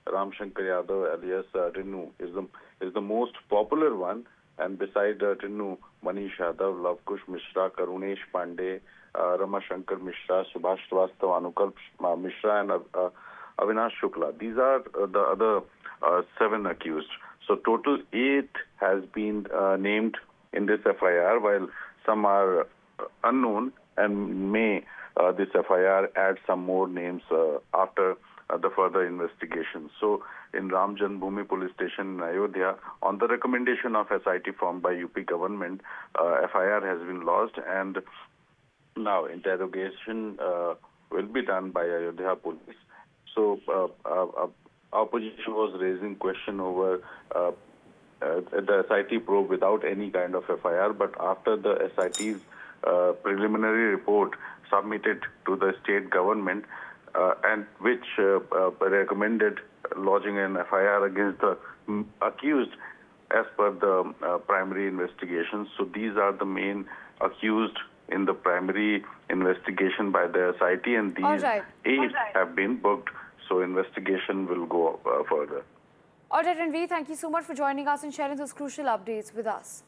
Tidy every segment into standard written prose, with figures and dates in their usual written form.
Ram Shankar Yadav alias Rinnu is the most popular one. And beside Rinnu, Manish Yadav, Lavkush Mishra, Karunesh Pandey, Rama Shankar Mishra, Subhash Srivastava, Anukalp Mishra, and Avinash Shukla. These are the other 7 accused. So total 8 has been named in this FIR, while some are unknown, and may this FIR add some more names after the further investigation. So in Ram Janmabhoomi Police Station in Ayodhya, on the recommendation of SIT formed by UP government, FIR has been lodged, and now interrogation will be done by Ayodhya police. So opposition was raising question over the SIT probe without any kind of FIR, but after the SIT's preliminary report submitted to the state government, and which recommended lodging an FIR against the accused as per the primary investigation. So these are the main accused in the primary investigation by the SIT, and these 8 have been booked. So investigation will go further. All right, Ranveer, thank you so much for joining us and sharing those crucial updates with us.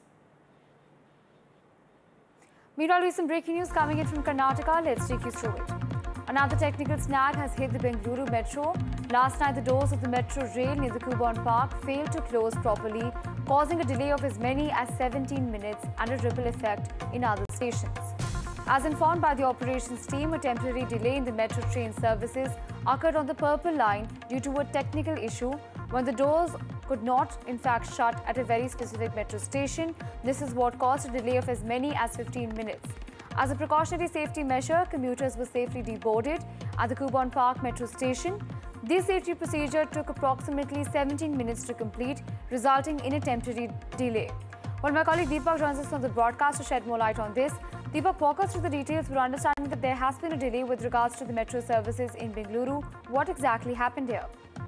Meanwhile, recent breaking news coming in from Karnataka. Let's take you through it. Another technical snag has hit the Bengaluru metro. Last night, the doors of the metro rail near the Coupon Park failed to close properly, causing a delay of as many as 17 minutes and a ripple effect in other stations. As informed by the operations team, a temporary delay in the metro train services occurred on the Purple Line due to a technical issue when the doors could not, in fact, shut at a very specific metro station. This is what caused a delay of as many as 15 minutes. As a precautionary safety measure, commuters were safely deboarded at the Coupon Park metro station. This safety procedure took approximately 17 minutes to complete, resulting in a temporary delay. Well, my colleague Deepak joins us from the broadcast to shed more light on this. Deepak, walk us through the details. We're understanding that there has been a delay with regards to the metro services in Bengaluru. What exactly happened here?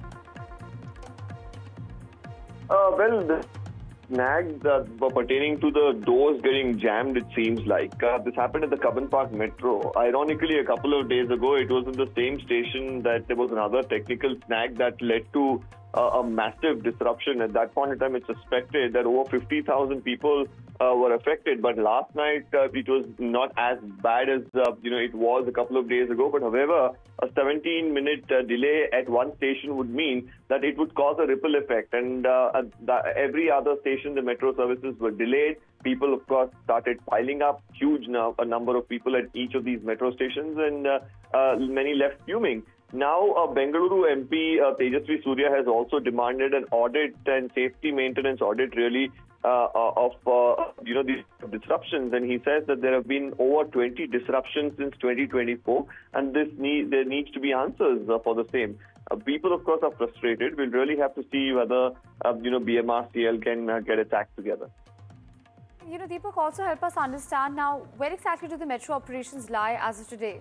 Well, the snag pertaining to the doors getting jammed, it seems like. This happened at the Cubbon Park Metro. Ironically, a couple of days ago, it was in the same station that there was another technical snag that led to a massive disruption. At that point in time, it's suspected that over 50,000 people were affected. But last night, it was not as bad as it was a couple of days ago. But however, a 17-minute delay at one station would mean that it would cause a ripple effect. And every other station, the metro services were delayed. People, of course, started piling up, a number of people at each of these metro stations, and many left fuming. Now, Bengaluru MP Tejasvi Surya has also demanded an audit and safety maintenance audit, really, of these disruptions, and he says that there have been over 20 disruptions since 2024, and there needs to be answers for the same. People, of course, are frustrated. We'll really have to see whether BMRCL can get its act together. Deepak, also help us understand now, where exactly do the metro operations lie as of today?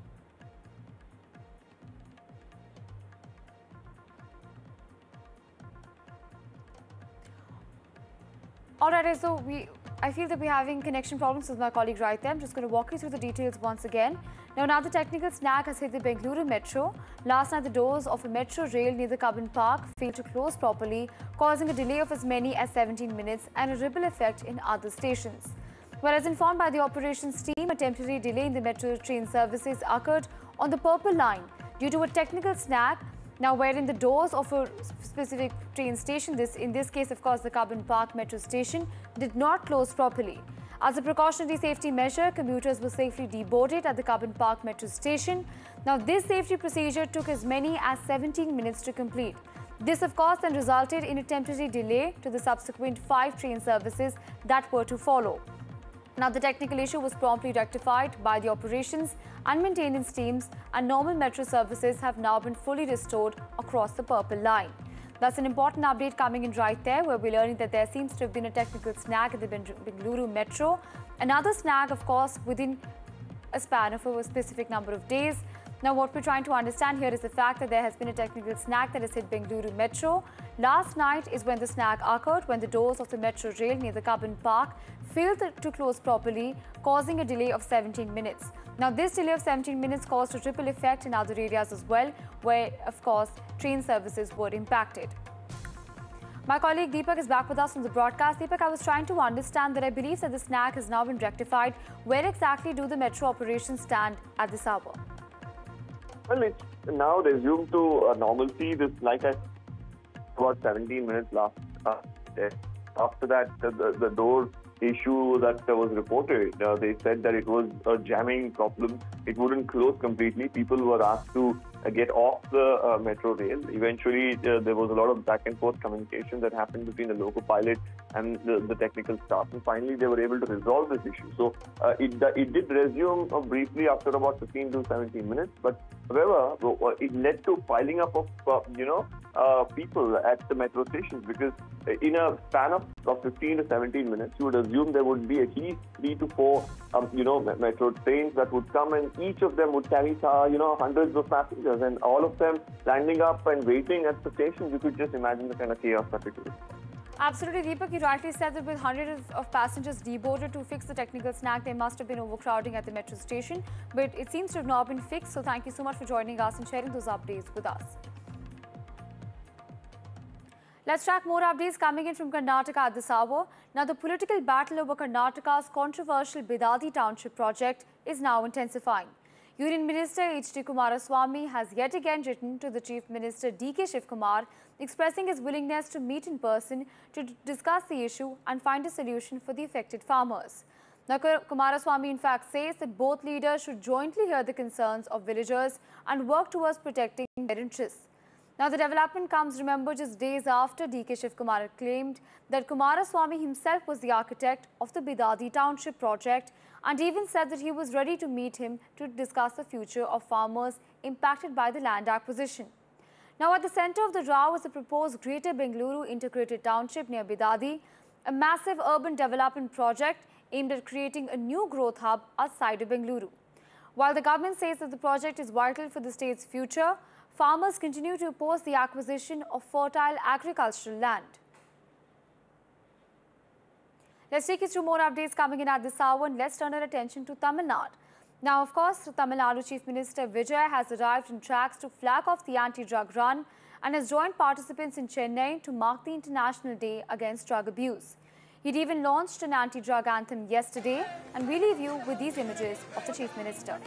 All right, so I feel that we're having connection problems with my colleague right there. I'm just going to walk you through the details once again. Now, another technical snag has hit the Bengaluru metro. Last night, the doors of a metro rail near the Cubbon Park failed to close properly, causing a delay of as many as 17 minutes and a ripple effect in other stations. Whereas informed by the operations team, a temporary delay in the metro train services occurred on the Purple Line due to a technical snag. Now, wherein the doors of a specific train station, in this case, of course, the Cubbon Park metro station, did not close properly. As a precautionary safety measure, commuters were safely deboarded at the Cubbon Park metro station. Now, this safety procedure took as many as 17 minutes to complete. This, of course, then resulted in a temporary delay to the subsequent 5 train services that were to follow. Now, the technical issue was promptly rectified by the operations and maintenance teams, and normal metro services have now been fully restored across the Purple Line. That's an important update coming in right there, where we're learning that there seems to have been a technical snag at the Bengaluru metro. Another snag, of course, within a span of a specific number of days. Now, what we're trying to understand here is the fact that there has been a technical snag that has hit Bengaluru Metro. Last night is when the snag occurred, when the doors of the metro rail near the Cubbon Park failed to close properly, causing a delay of 17 minutes. Now, this delay of 17 minutes caused a ripple effect in other areas as well, where, of course, train services were impacted. My colleague Deepak is back with us on the broadcast. Deepak, I was trying to understand that I believe that the snag has now been rectified. Where exactly do the metro operations stand at this hour? Well, it's now resumed to normalcy. This, like I said, about 17 minutes last day. After that, the door issue that was reported, they said that it was a jamming problem. It wouldn't close completely. People were asked to get off the metro rail. Eventually, there was a lot of back and forth communication that happened between the loco pilot and the technical staff. And finally, they were able to resolve this issue. So it did resume briefly after about 15 to 17 minutes. But however, it led to piling up of people at the metro stations, because in a span of 15 to 17 minutes, you would assume there would be at least 3 to 4 metro trains that would come, and each of them would carry hundreds of passengers, and all of them landing up and waiting at the station. You could just imagine the kind of chaos that it was. Absolutely, Deepak. You rightly said that with hundreds of passengers deboarded to fix the technical snag, there must have been overcrowding at the metro station. But it seems to have now been fixed. So thank you so much for joining us and sharing those updates with us. Let's track more updates coming in from Karnataka at this hour. Now, the political battle over Karnataka's controversial Bidadi Township project is now intensifying. Union Minister H.D. Kumaraswamy has yet again written to the Chief Minister D.K. Shivkumar, expressing his willingness to meet in person to discuss the issue and find a solution for the affected farmers. Now, Kumaraswamy in fact says that both leaders should jointly hear the concerns of villagers and work towards protecting their interests. Now, the development comes, remember, just days after D.K. Shivkumar claimed that Kumaraswamy himself was the architect of the Bidadi Township project, and even said that he was ready to meet him to discuss the future of farmers impacted by the land acquisition. Now, at the centre of the row is the proposed Greater Bengaluru Integrated Township near Bidadi, a massive urban development project aimed at creating a new growth hub outside of Bengaluru. While the government says that the project is vital for the state's future, farmers continue to oppose the acquisition of fertile agricultural land. Let's take you through more updates coming in at this hour, and let's turn our attention to Tamil Nadu. Now, of course, Tamil Nadu Chief Minister Vijay has arrived in tracks to flag off the anti-drug run and has joined participants in Chennai to mark the International Day Against Drug Abuse. He'd even launched an anti-drug anthem yesterday, and we leave you with these images of the Chief Minister.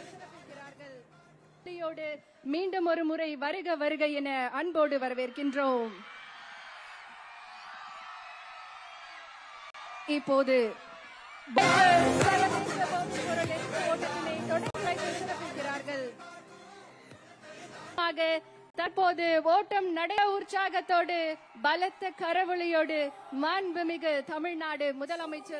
மீண்டும் ஒரு முறை வருக வருக என அன்போடு வரவேற்கின்றோம். இப்போது தற்போது ஓட்டம் நடைய உற்சாகத்தோடு பலத்த கரவொலியோடு மாண்புமிகு தமிழ்நாடு முதலமைச்சர்